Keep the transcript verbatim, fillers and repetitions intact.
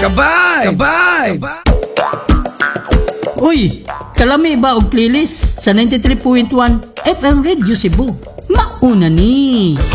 Kabay! Kabay! Uy, kalami ba og playlist sa ninety-three point one F M Radio Cebu? Mauna ni.